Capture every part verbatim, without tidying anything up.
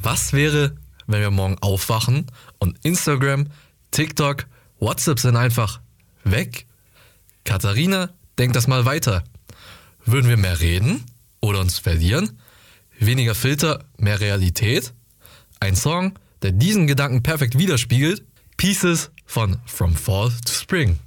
Was wäre, wenn wir morgen aufwachen und Instagram, TikTok, WhatsApp sind einfach weg? Katharina, denk das mal weiter. Würden wir mehr reden oder uns verlieren? Weniger Filter, mehr Realität? Ein Song, der diesen Gedanken perfekt widerspiegelt? Pieces von From Fall to Spring.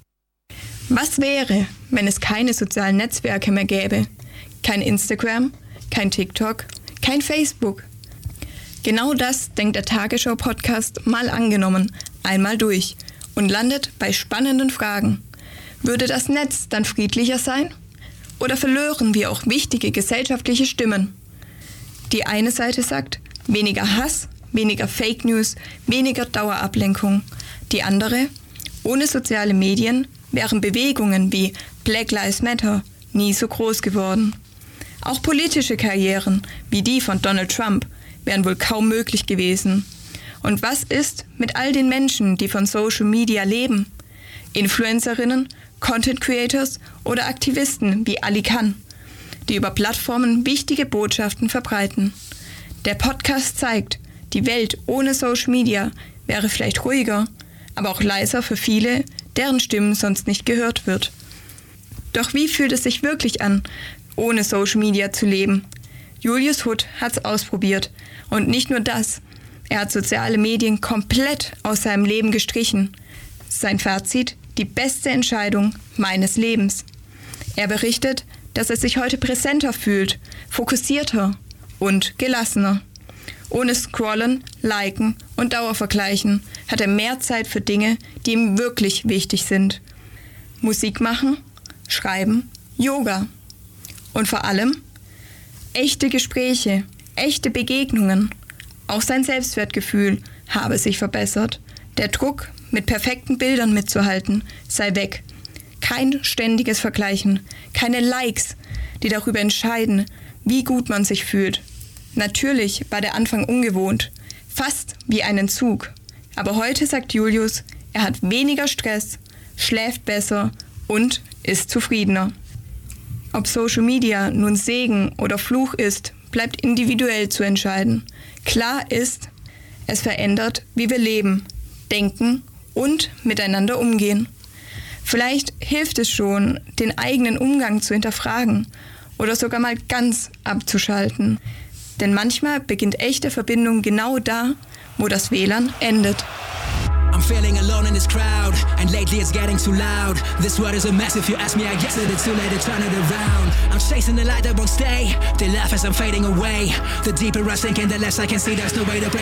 Was wäre, wenn es keine sozialen Netzwerke mehr gäbe? Kein Instagram, kein TikTok, kein Facebook. Genau das denkt der Tagesschau-Podcast Mal angenommen einmal durch und landet bei spannenden Fragen. Würde das Netz dann friedlicher sein? Oder verlören wir auch wichtige gesellschaftliche Stimmen? Die eine Seite sagt, weniger Hass, weniger Fake News, weniger Dauerablenkung. Die andere, ohne soziale Medien wären Bewegungen wie Black Lives Matter nie so groß geworden. Auch politische Karrieren wie die von Donald Trump wären wohl kaum möglich gewesen. Und was ist mit all den Menschen, die von Social Media leben? Influencerinnen, Content Creators oder Aktivisten wie Ali Khan, die über Plattformen wichtige Botschaften verbreiten. Der Podcast zeigt, die Welt ohne Social Media wäre vielleicht ruhiger, aber auch leiser für viele, deren Stimmen sonst nicht gehört wird. Doch wie fühlt es sich wirklich an, ohne Social Media zu leben? Julius Hutt hat's ausprobiert. Und nicht nur das, er hat soziale Medien komplett aus seinem Leben gestrichen. Sein Fazit: die beste Entscheidung meines Lebens. Er berichtet, dass er sich heute präsenter fühlt, fokussierter und gelassener. Ohne Scrollen, Liken und Dauervergleichen hat er mehr Zeit für Dinge, die ihm wirklich wichtig sind. Musik machen, schreiben, Yoga. Und vor allem echte Gespräche, echte Begegnungen. Auch sein Selbstwertgefühl habe sich verbessert. Der Druck, mit perfekten Bildern mitzuhalten, sei weg. Kein ständiges Vergleichen, keine Likes, die darüber entscheiden, wie gut man sich fühlt. Natürlich war der Anfang ungewohnt, fast wie ein Entzug. Aber heute sagt Julius, er hat weniger Stress, schläft besser und ist zufriedener. Ob Social Media nun Segen oder Fluch ist, bleibt individuell zu entscheiden. Klar ist, es verändert, wie wir leben, denken und miteinander umgehen. Vielleicht hilft es schon, den eigenen Umgang zu hinterfragen oder sogar mal ganz abzuschalten. Denn manchmal beginnt echte Verbindung genau da, wo das W L A N endet. I'm feeling alone in this crowd, and lately it's getting too loud. This world is a mess, if you ask me, I guess that it's too late to turn it around. I'm chasing the light that won't stay, they laugh as I'm fading away. The deeper I sink in, the less I can see, there's no way to break.